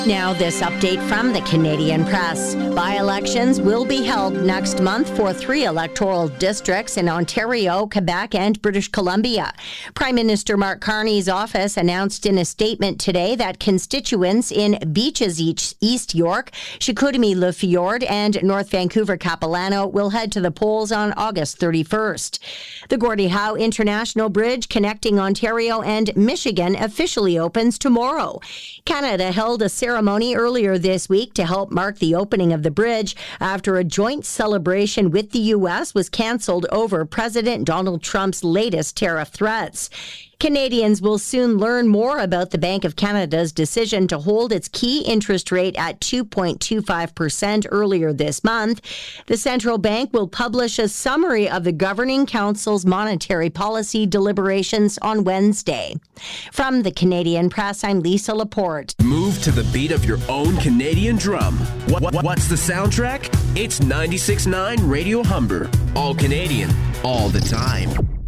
Now, this update from the Canadian Press. By-elections will be held next month for 3 electoral districts in Ontario, Quebec, and British Columbia. Prime Minister Mark Carney's office announced in a statement today that constituents in Beaches East York, Chicoutimi-Le Fjord, and North Vancouver-Capilano will head to the polls on August 31st. The Gordie Howe International Bridge connecting Ontario and Michigan officially opens tomorrow. Canada held a ceremony earlier this week to help mark the opening of the bridge after a joint celebration with the U.S. was canceled over President Donald Trump's latest tariff threats. Canadians will soon learn more about the Bank of Canada's decision to hold its key interest rate at 2.25% earlier this month. The central bank will publish a summary of the Governing Council's monetary policy deliberations on Wednesday. From the Canadian Press, I'm Lisa Laporte. Move to the beat of your own Canadian drum. What's the soundtrack? It's 96.9 Radio Humber. All Canadian, all the time.